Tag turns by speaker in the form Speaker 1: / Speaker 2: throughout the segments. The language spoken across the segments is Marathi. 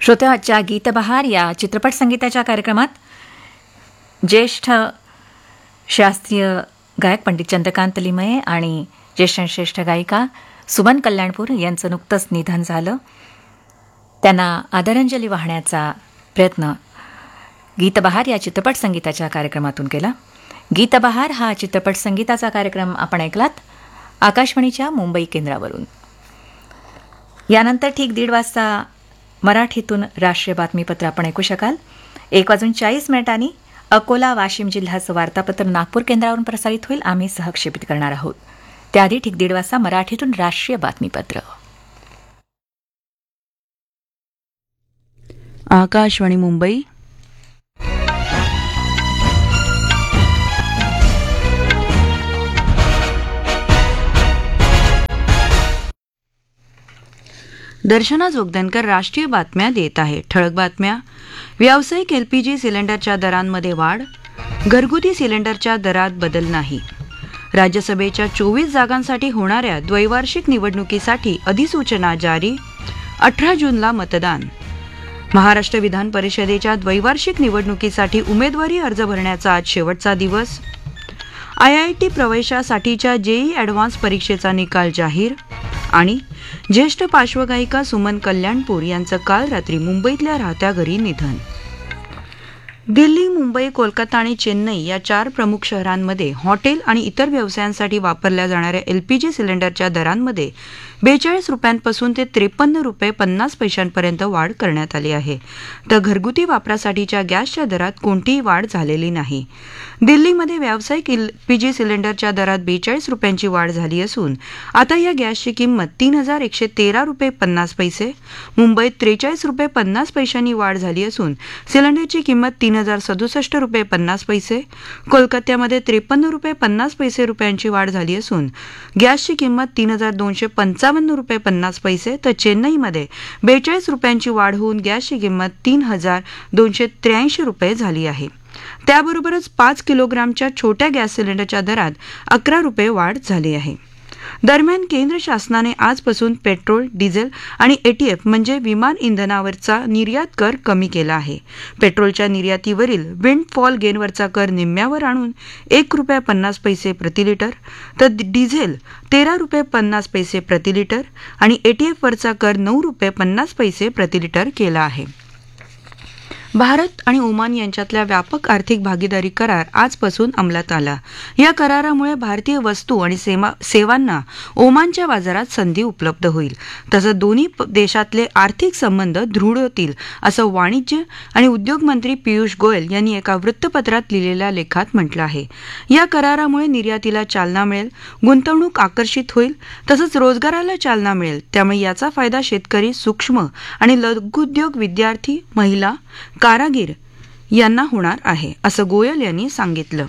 Speaker 1: श्रोते, आजच्या गीतबहार या चित्रपट संगीताच्या कार्यक्रमात ज्येष्ठ शास्त्रीय गायक पंडित चंद्रकांत लिमये आणि ज्येष्ठ गायिका सुमन कल्याणपूर यांचं नुकतंच निधन झालं. त्यांना आदरांजली वाहण्याचा प्रयत्न गीतबहार या चित्रपट संगीताच्या कार्यक्रमातून केला. गीतबहार हा चित्रपट संगीताचा कार्यक्रम आपण ऐकलात आकाशवाणीच्या मुंबई केंद्रावरून. यानंतर ठीक 1:30 वाजता मराठीतून राष्ट्रीय बातमीपत्र आपण ऐकू शकाल. 1:40 अकोला वाशिम जिल्ह्याचं वार्तापत्र नागपूर केंद्रावरून प्रसारित होईल. आम्ही सहक्षेपित करणार आहोत. त्याआधी ठीक 1:30 वाजता मराठीतून राष्ट्रीय बातमीपत्र.
Speaker 2: आकाशवाणी मुंबई. दर्शना जोगदनकर राष्ट्रीय बातम्या देत आहे. ठळक बातम्या. व्यावसायिक एलपीजी सिलेंडरच्या दरांमध्ये वाढ, घरगुती सिलेंडरच्या दरात बदल नाही. राज्यसभेच्या 24 जागांसाठी होणाऱ्या द्वैवार्षिक निवडणुकीसाठी अधिसूचना जारी. 18 जूनला मतदान. महाराष्ट्र विधान परिषदेच्या द्वैवार्षिक निवडणुकीसाठी उमेदवारी अर्ज भरण्याचा आज शेवटचा दिवस. IIT प्रवेशासाठीच्या जेईई ॲडव्हान्स परीक्षेचा निकाल जाहीर. आणि ज्येष्ठ पार्श्वगायिका सुमन कल्याणपूर यांचं काल रात्री मुंबईतल्या राहत्या घरी निधन. दिल्ली, मुंबई, कोलकाता आणि चेन्नई या 4 प्रमुख शहरांमध्ये हॉटेल आणि इतर व्यवसायांसाठी वापरल्या जाणाऱ्या एलपीजी सिलेंडरच्या दरांमध्ये 42 रुपयांपासून ते 53 रुपये 50 पैशांपर्यंत वाढ करण्यात आली आहे. तर घरगुती वापरासाठीच्या गॅसच्या दरात कोणतीही वाढ झालेली नाही. दिल्लीमध्ये व्यावसायिक एलपीजी सिलेंडरच्या दरात 42 रुपयांची वाढ झाली असून आता या गॅसची किंमत 3,113 रुपये 50 पैसे. मुंबईत 43 रुपये 50 पैशांनी वाढ झाली असून सिलेंडरची किंमत 3,067 रुपये 50 पैसे. कोलकात्यामध्ये 53 रुपये 50 पैसे रुपयांची वाढ झाली असून गॅसची किंमत 3,255 रुपये 50 पैसे. तर चेन्नईमध्ये 42 रुपयांची वाढ होऊन गॅसची किंमत 3,283 रुपये झाली आहे. त्याबरोबरच 5 किलोग्रामच्या छोट्या गॅस सिलेंडरच्या दरात 11 रुपये वाढ झाली आहे. दरम्यान केंद्र शासनाने आजपासून पेट्रोल, डिझेल आणि एटीएफ म्हणजे विमान इंधनावरचा निर्यात कर कमी केला आहे. पेट्रोलच्या निर्यातीवरील विंडफॉल गेनवरचा कर निम्म्यावर आणून 1 रुपया 50 पैसे प्रति लिटर, तर डिझेल 13 रुपये 50 पैसे प्रति लिटर आणि एटीएफवरचा कर 9 रुपये 50 पैसे प्रति लिटर केला आहे. भारत आणि ओमान यांच्यातल्या व्यापक आर्थिक भागीदारी करार आजपासून अंमलात आला. या करारामुळे भारतीय वस्तू आणि सेवांना ओमानच्या बाजारात संधी उपलब्ध होईल. तसंच दोन्ही देशातले आर्थिक संबंध दृढ होतील असं वाणिज्य आणि उद्योग मंत्री पियुष गोयल यांनी एका वृत्तपत्रात लिहिलेल्या लेखात म्हटलं आहे. या करारामुळे निर्यातीला चालना मिळेल, गुंतवणूक आकर्षित होईल, तसंच रोजगाराला चालना मिळेल. त्यामुळे याचा फायदा शेतकरी, सूक्ष्म आणि लघुउद्योग, विद्यार्थी, महिला, कारागीर यांना होणार आहे असं गोयल यांनी सांगितलं.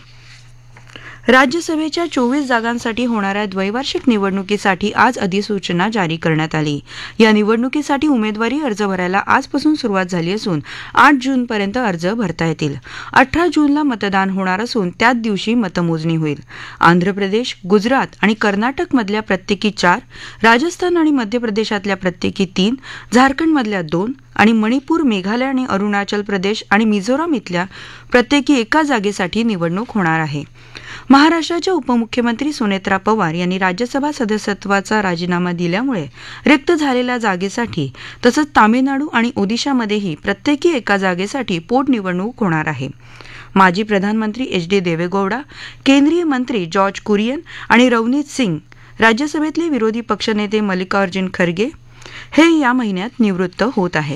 Speaker 2: राज्यसभेच्या 24 जागांसाठी होणाऱ्या द्वैवार्षिक निवडणुकीसाठी आज अधिसूचना जारी करण्यात आली. या निवडणुकीसाठी उमेदवारी अर्ज भरायला आजपासून सुरुवात झाली असून 8 जूनपर्यंत अर्ज भरता येतील. 18 जूनला मतदान होणार असून त्याच दिवशी मतमोजणी होईल. आंध्र प्रदेश, गुजरात आणि कर्नाटकमधल्या प्रत्येकी 4, राजस्थान आणि मध्य प्रदेशातल्या प्रत्येकी 3, झारखंडमधल्या 2 आणि मणिपूर, मेघालय आणि अरुणाचल प्रदेश आणि मिझोराम इथल्या प्रत्येकी 1 जागेसाठी निवडणूक होणार आहे. महाराष्ट्राच्या उपमुख्यमंत्री सुनेत्रा पवार यांनी राज्यसभा सदस्यत्वाचा राजीनामा दिल्यामुळे रिक्त झालेल्या जागेसाठी तसंच तामिळनाडू आणि ओदिशामध्येही प्रत्येकी 1 जागेसाठी पोटनिवडणूक होणार आहे. माजी प्रधानमंत्री HD देवेगौडा, केंद्रीय मंत्री जॉर्ज कुरियन आणि रवनीत सिंग, राज्यसभेतले विरोधी पक्षनेते मल्लिकार्जुन खरगे हे या महिन्यात निवृत्त होत आहेत.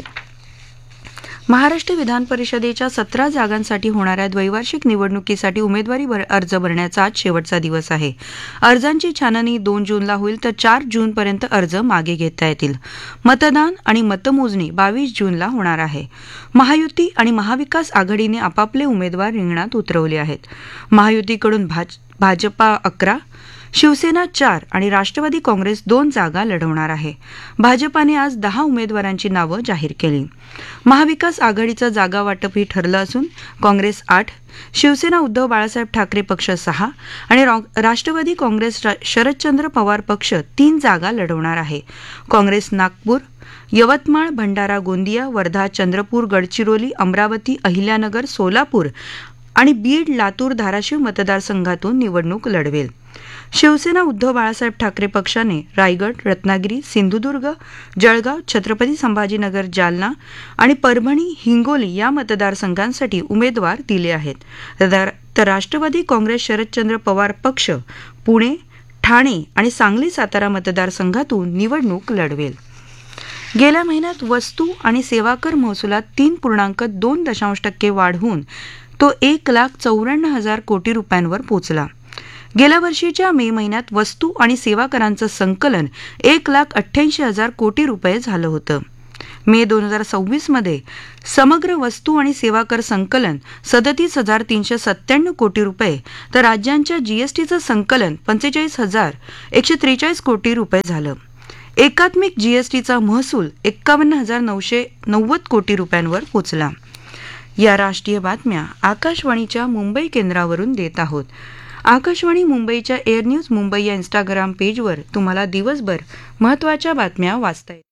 Speaker 2: महाराष्ट्र विधान परिषदेच्या 17 जागांसाठी होणाऱ्या द्वैवार्षिक निवडणुकीसाठी उमेदवारी अर्ज भरण्याचा आज शेवटचा दिवस आहे. अर्जांची छाननी 2 जूनला होईल तर 4 जूनपर्यंत अर्ज मागे घेता येतील. मतदान आणि मतमोजणी 22 जूनला होणार आहे. महायुती आणि महाविकास आघाडीने आपापले उमेदवार रिंगणात उतरवले आहेत. महायुतीकडून भाजपा 11, शिवसेना 4 आणि राष्ट्रवादी काँग्रेस 2 जागा लढवणार आहे. भाजपाने आज 10 उमेदवारांची नावं जाहीर केली. महाविकास आघाडीचं जागा वाटपही ठरलं असून काँग्रेस 8, शिवसेना उद्धव बाळासाहेब ठाकरे पक्ष 6 आणि राष्ट्रवादी काँग्रेस शरदचंद्र पवार पक्ष 3 जागा लढवणार आहे. काँग्रेस नागपूर, यवतमाळ, भंडारा, गोंदिया, वर्धा, चंद्रपूर, गडचिरोली, अमरावती, अहिल्यानगर, सोलापूर आणि बीड, लातूर, धाराशिव मतदारसंघातून निवडणूक लढवेल. शिवसेना उद्धव बाळासाहेब ठाकरे पक्षाने रायगड, रत्नागिरी, सिंधुदुर्ग, जळगाव, छत्रपती संभाजीनगर, जालना आणि परभणी, हिंगोली या मतदारसंघांसाठी उमेदवार दिले आहेत. तर राष्ट्रवादी काँग्रेस शरदचंद्र पवार पक्ष पुणे, ठाणे आणि सांगली, सातारा मतदारसंघातून निवडणूक लढवेल. गेल्या महिन्यात वस्तू आणि सेवा कर महसुलात 3.2% वाढ होऊन तो 1,54,000 कोटी रुपयांवर पोहोचला. गेल्या वर्षीच्या मे महिन्यात वस्तू आणि सेवा करांचं संकलन 1,88,000 कोटी रुपये झालं होतं. मे 2026 मध्ये समग्र वस्तू आणि सेवा कर संकलन 37,397 कोटी रुपये तर राज्यांच्या जीएसटीचं संकलन 45,143 कोटी रुपये झालं. एकात्मिक जीएसटीचा महसूल 51,990 कोटी रुपयांवर पोहोचला. या राष्ट्रीय बातम्या आकाशवाणीच्या मुंबई केंद्रावरून देत आहोत. आकाशवाणी मुंबईच्या एअर न्यूज मुंबई या इंस्टाग्राम पेजवर तुम्हाला दिवसभर महत्त्वाच्या बातम्या वाचता येतील.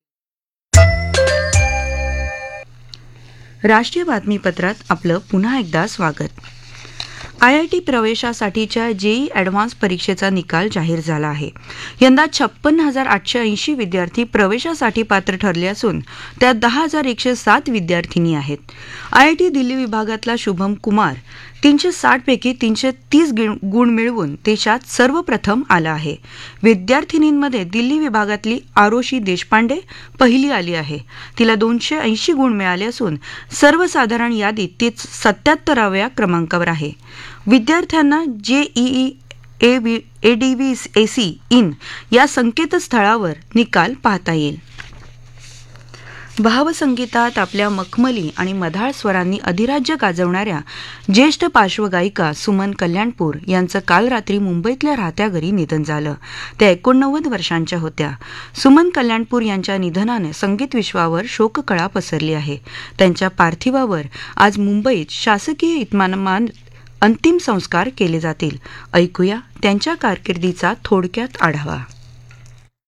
Speaker 2: राष्ट्रीय बातमीपत्रात आपलं पुन्हा एकदा स्वागत. आयआयटी प्रवेशासाठीच्या जेईई ॲडव्हान्स परीक्षेचा निकाल जाहीर झाला आहे. यंदा 56,880 विद्यार्थी प्रवेशासाठी पात्र ठरले असून त्यात 10,107 विद्यार्थिनी आहेत. आयआयटी दिल्ली विभागातला शुभम कुमार 360 पैकी 330 गुण मिळवून देशात सर्वप्रथम आला आहे. विद्यार्थिनींमध्ये दिल्ली विभागातली आरोशी देशपांडे पहिली आली आहे. तिला 280 गुण मिळाले असून सर्वसाधारण यादीत ती 77व्या क्रमांकावर आहे. विद्यार्थ्यांना जेईई एडीव्हीएसी इन या संकेतस्थळावर निकाल पाहता येईल. भावसंगीतात आपल्या मखमली आणि मधाळ स्वरांनी अधिराज्य गाजवणाऱ्या ज्येष्ठ पार्श्वगायिका सुमन कल्याणपूर यांचं काल रात्री मुंबईतल्या राहत्या घरी निधन झालं. त्या 89 वर्षांच्या होत्या. सुमन कल्याणपूर यांच्या निधनाने संगीत विश्वावर शोककळा पसरली आहे. त्यांच्या पार्थिवावर आज मुंबईत शासकीय इतमामात अंतिम संस्कार केले जातील. ऐकूया त्यांच्या कारकिर्दीचा थोडक्यात आढावा.